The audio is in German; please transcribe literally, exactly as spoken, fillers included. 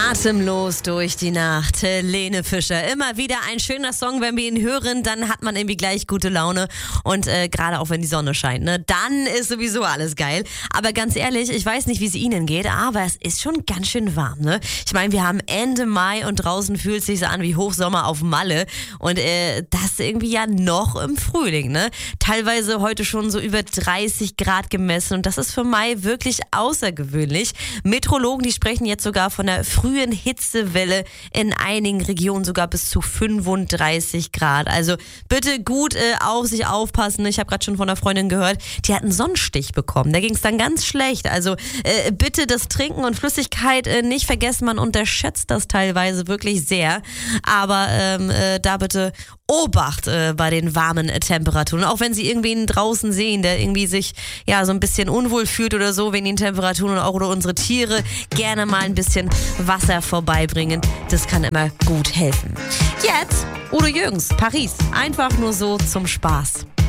Atemlos durch die Nacht, Helene Fischer. Immer wieder ein schöner Song, wenn wir ihn hören, dann hat man irgendwie gleich gute Laune. Und äh, gerade auch wenn die Sonne scheint, ne, dann ist sowieso alles geil. Aber ganz ehrlich, ich weiß nicht, wie es Ihnen geht, aber es ist schon ganz schön warm, ne? Ich meine, wir haben Ende Mai und draußen fühlt es sich so an wie Hochsommer auf Malle. Und äh, das irgendwie ja noch im Frühling, ne? Teilweise heute schon so über dreißig Grad gemessen und das ist für Mai wirklich außergewöhnlich. Meteorologen, die sprechen jetzt sogar von der frühen Hitzewelle, in einigen Regionen sogar bis zu fünfunddreißig Grad. Also bitte gut äh, auf sich aufpassen. Ich habe gerade schon von einer Freundin gehört, die hat einen Sonnenstich bekommen. Da ging es dann ganz schlecht. Also äh, bitte das Trinken und Flüssigkeit äh, nicht vergessen. Man unterschätzt das teilweise wirklich sehr. Aber ähm, äh, da bitte Obacht äh, bei den warmen äh, Temperaturen. Auch wenn Sie irgendwen draußen sehen, der irgendwie sich ja so ein bisschen unwohl fühlt oder so wegen den Temperaturen oder auch oder unsere Tiere, gerne mal ein bisschen Wasser vorbeibringen. Das kann immer gut helfen. Jetzt Udo Jürgens, Paris. Einfach nur so zum Spaß.